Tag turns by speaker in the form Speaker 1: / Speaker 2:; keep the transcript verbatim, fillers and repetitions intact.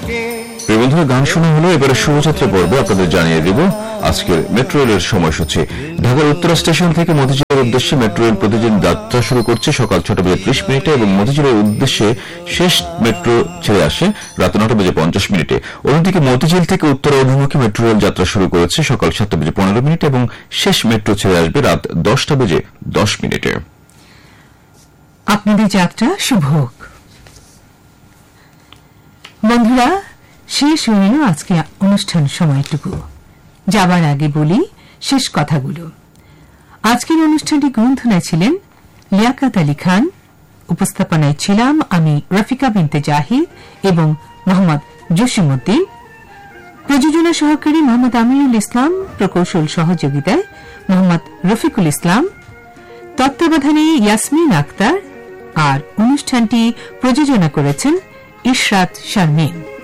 Speaker 1: প্রিয় বন্ধুরা, গান শোনা হলো। এবারে শুভযাত্রা পর্বে আপনাদের জানিয়ে দেব আজকের মেট্রো রেলের সময়সূচি। ঢাকার উত্তরা স্টেশন থেকে মতিঝিলের উদ্দেশ্যে মেট্রো রেল প্রতিদিন যাত্রা শুরু করছে সকাল ছটা বেজে ত্রিশ মিনিটে এবং মতিঝিলের উদ্দেশ্যে শেষ মেট্রো ছেড়ে আসে রাত নটা বেজে পঞ্চাশ মিনিটে। অন্যদিকে মতিঝিল থেকে উত্তরা অভিমুখী মেট্রো রেল যাত্রা শুরু করেছে সকাল সাতটা বেজে পনেরো মিনিটে এবং শেষ মেট্রো ছেড়ে আসবে রাত দশটা বেজে দশ মিনিটে।
Speaker 2: আপনাদের যাত্রা শুভ হোক। বন্ধুরা, শেষ হয়ে এলো আজকে অনুষ্ঠান সময়টুকু। যাবার আগে বলি শেষ কথাগুলো। আজকের অনুষ্ঠানটি গ্রন্থনায় ছিলেন লিয়াকাত আলী খান, উপস্থাপনায় ছিলাম আমি রফিকা বিনতে জাহিদ এবং মোহাম্মদ জসিমউদ্দিন, প্রযোজনা সহকারী মোহাম্মদ আমিরুল ইসলাম, প্রকৌশল সহযোগিতায় মোহাম্মদ রফিকুল ইসলাম, তত্ত্বাবধানে ইয়াসমিন আক্তার, আর অনুষ্ঠানটি প্রযোজনা করেছেন ইশরাত শারমিন।